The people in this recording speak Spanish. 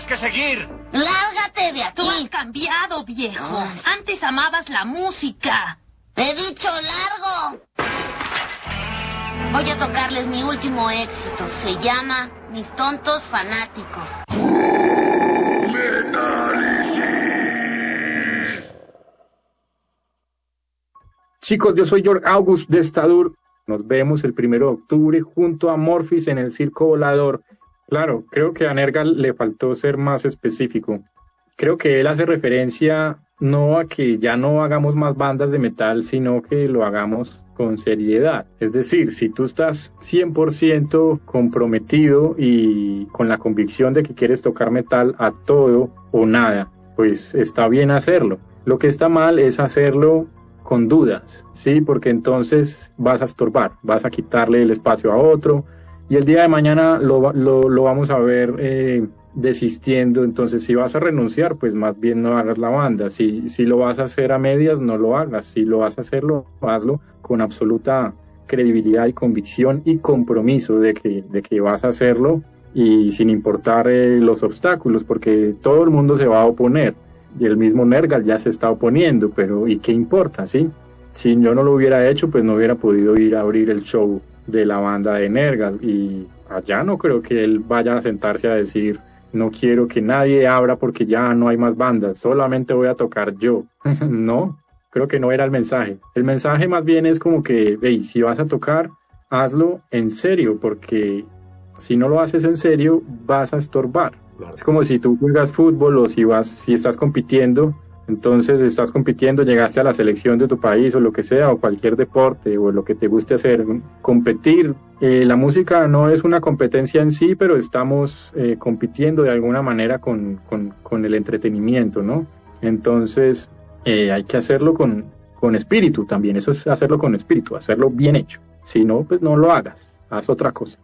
tienes que seguir. ¡Lárgate de aquí! Tú has cambiado, viejo. Antes amabas la música. ¡Te he dicho largo! Voy a tocarles mi último éxito. Se llama Mis tontos fanáticos. Chicos, yo soy George August de Stadur. Nos vemos el 1 de octubre junto a Morphis en el Circo Volador. Claro, creo que a Nergal le faltó ser más específico. Creo que él hace referencia no a que ya no hagamos más bandas de metal, sino que lo hagamos con seriedad. Es decir, si tú estás 100% comprometido y con la convicción de que quieres tocar metal a todo o nada, pues está bien hacerlo. Lo que está mal es hacerlo con dudas, ¿sí? Porque entonces vas a estorbar, vas a quitarle el espacio a otro y el día de mañana lo vamos a ver desistiendo. Entonces, si vas a renunciar, pues más bien no hagas la banda. Si lo vas a hacer a medias, no lo hagas. Si lo vas a hacerlo, hazlo con absoluta credibilidad y convicción y compromiso de que vas a hacerlo y sin importar los obstáculos, porque todo el mundo se va a oponer. Y el mismo Nergal ya se está oponiendo, pero ¿y qué importa, sí? Si yo no lo hubiera hecho, pues no hubiera podido ir a abrir el show de la banda de Nergal, y allá no creo que él vaya a sentarse a decir, no quiero que nadie abra porque ya no hay más bandas, solamente voy a tocar yo. No, creo que no era el mensaje. El mensaje más bien es como que, hey, si vas a tocar, hazlo en serio, porque si no lo haces en serio, vas a estorbar. Claro. Es como si tú juegas fútbol o si estás compitiendo, entonces estás compitiendo, llegaste a la selección de tu país o lo que sea, o cualquier deporte o lo que te guste hacer, competir. La música no es una competencia en sí, pero estamos compitiendo de alguna manera con el entretenimiento, ¿no? Entonces hay que hacerlo con espíritu también, eso es hacerlo con espíritu, hacerlo bien hecho. Si no, pues no lo hagas, haz otra cosa.